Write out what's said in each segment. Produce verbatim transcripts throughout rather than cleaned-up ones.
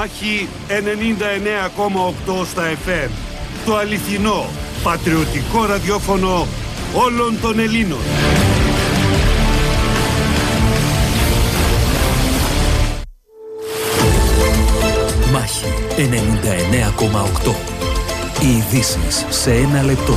Μάχη ενενήντα εννέα κόμμα οκτώ στα εφ εμ. Το αληθινό, πατριωτικό ραδιόφωνο όλων των Ελλήνων. Μάχη ενενήντα εννέα κόμμα οκτώ. Οι ειδήσεις σε ένα λεπτό.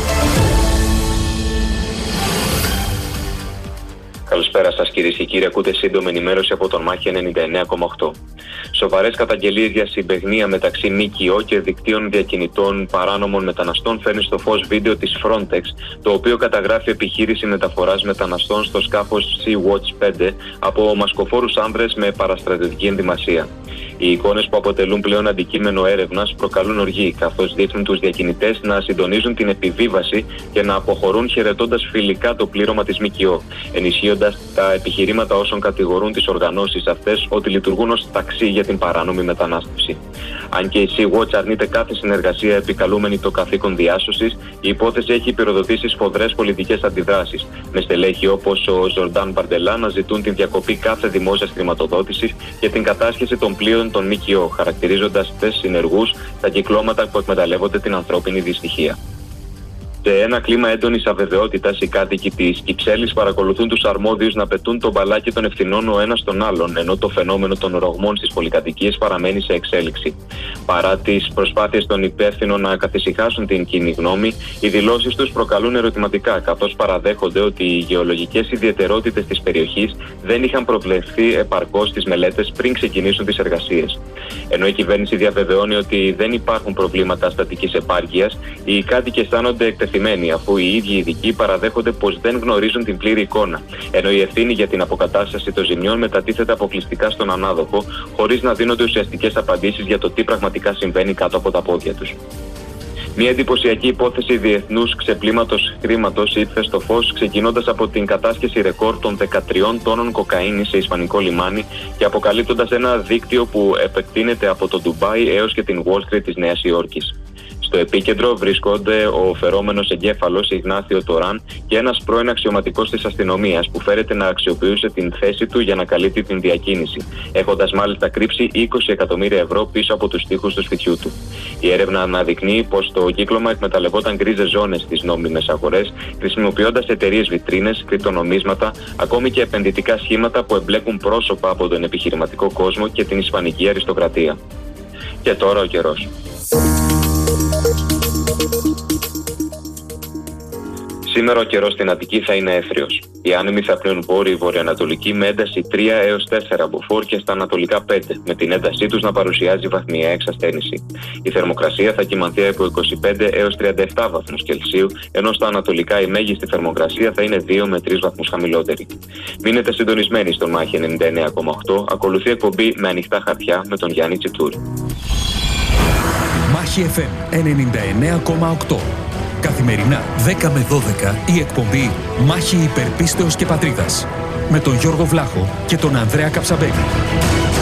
Καλησπέρα σας κυρίες και κύριοι, ακούτε σύντομη ενημέρωση από τον Μάχη ενενήντα εννέα κόμμα οκτώ. Σοβαρές καταγγελίες για συμπαιγνία μεταξύ ΜΚΟ και δικτύων διακινητών παράνομων μεταναστών φέρνει στο φως βίντεο της Frontex, το οποίο καταγράφει επιχείρηση μεταφοράς μεταναστών στο σκάφος Sea-Watch πέντε από μασκοφόρους άνδρες με παραστρατιωτική ενδυμασία. Οι εικόνες που αποτελούν πλέον αντικείμενο έρευνας προκαλούν οργή, καθώς δείχνουν τους διακινητές να συντονίζουν την επιβίβαση και να αποχωρούν χαιρετώντας φιλικά το πλήρωμα της ΜΚΟ, ενισχύοντας τα επιχειρήματα όσων κατηγορούν τις οργανώσεις αυτές ότι λειτουργούν ως ταξί για την παράνομη μετανάστευση. Αν και η Sea-Watch αρνείται κάθε συνεργασία επικαλούμενη το καθήκον διάσωσης, η υπόθεση έχει πυροδοτήσει σφοδρές πολιτικές αντιδράσεις, με στελέχη όπως ο Ζορντάν Μπαρντελά να ζητούν την διακοπή κάθε δημόσιας χρηματοδότησης και την κατάσχεση των πλοίων των ΜΚΟ, χαρακτηρίζοντας τες συνεργούς τα κυκλώματα που εκμεταλλεύονται την ανθρώπινη δυστυχία. Σε ένα κλίμα έντονης αβεβαιότητας, οι κάτοικοι της Κυψέλης παρακολουθούν τους αρμόδιους να πετούν το μπαλάκι των ευθυνών ο ένας τον άλλον, ενώ το φαινόμενο των ρογμών στις πολυκατοικίες παραμένει σε εξέλιξη. Παρά τις προσπάθειες των υπεύθυνων να καθησυχάσουν την κοινή γνώμη, οι δηλώσεις τους προκαλούν ερωτηματικά, καθώς παραδέχονται ότι οι γεωλογικές ιδιαιτερότητες της περιοχής δεν είχαν προβλεφθεί επαρκώς στις μελέτες πριν ξεκινήσουν τις εργασίες. Ενώ η κυβέρνηση διαβεβαιώνει ότι δεν υπάρχουν προβλήματα στατικής επάρκειας, οι κάτοικοι αισθάνονται εκτεθειμένοι, αφού οι ίδιοι ειδικοί παραδέχονται πως δεν γνωρίζουν την πλήρη εικόνα, ενώ η ευθύνη για την αποκατάσταση των ζημιών μετατίθεται αποκλειστικά στον ανάδοχο, χωρίς να δίνονται ουσιαστικές απαντήσεις για το τι πραγματικά συμβαίνει κάτω από τα πόδια τους. Μια εντυπωσιακή υπόθεση διεθνούς ξεπλήματος χρήματος ήρθε στο φως, ξεκινώντας από την κατάσχεση ρεκόρ των δεκατριών τόνων κοκαίνης σε ισπανικό λιμάνι και αποκαλύπτοντας ένα δίκτυο που επεκτείνεται από το Ντουμπάι έως και την Wall Street της Νέας Υόρκης. Στο επίκεντρο βρίσκονται ο φερόμενος εγκέφαλος Ιγνάθιο Τοράν και ένας πρώην αξιωματικός της αστυνομίας που φέρεται να αξιοποιούσε την θέση του για να καλύπτει την διακίνηση, έχοντας μάλιστα κρύψει είκοσι εκατομμύρια ευρώ πίσω από τους τοίχους του σπιτιού του. Η έρευνα αναδεικνύει πως το κύκλωμα εκμεταλλευόταν γκρίζες ζώνες στις νόμιμες αγορές, χρησιμοποιώντας εταιρείες βιτρίνες, κρυπτονομίσματα, ακόμη και επενδυτικά σχήματα που εμπλέκουν πρόσωπα από τον επιχειρηματικό κόσμο και την ισπανική αριστοκρατία. Και τώρα ο καιρός. Σήμερα ο καιρός στην Αττική θα είναι αίθριος. Οι άνεμοι θα πνέουν βόρειο-βορειοανατολική με ένταση τρία έως τέσσερα μποφόρ και στα ανατολικά πέντε, με την έντασή τους να παρουσιάζει βαθμιαία εξασθένηση. Η θερμοκρασία θα κυμανθεί από είκοσι πέντε έως τριάντα επτά βαθμούς Κελσίου, ενώ στα ανατολικά η μέγιστη θερμοκρασία θα είναι δύο με τρεις βαθμούς χαμηλότερη. Μείνετε συντονισμένοι στον Μάχη ενενήντα εννέα κόμμα οκτώ, ακολουθεί εκπομπή με ανοιχτά χαρτιά με τον Γιάννη Τσιτούρη. Μάχη εφ εμ ενενήντα εννέα κόμμα οκτώ. Καθημερινά δέκα με δώδεκα η εκπομπή Μάχη υπερπίστεως και πατρίδας με τον Γιώργο Βλάχο και τον Ανδρέα Καψαμπέλη.